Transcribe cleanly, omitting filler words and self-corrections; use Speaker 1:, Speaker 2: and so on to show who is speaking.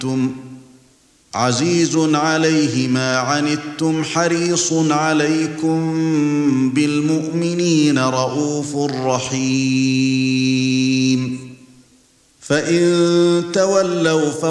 Speaker 1: عزيز عليه ما عنتم حريص عليكم بالمؤمنين رؤوف رحيم فإن تولوا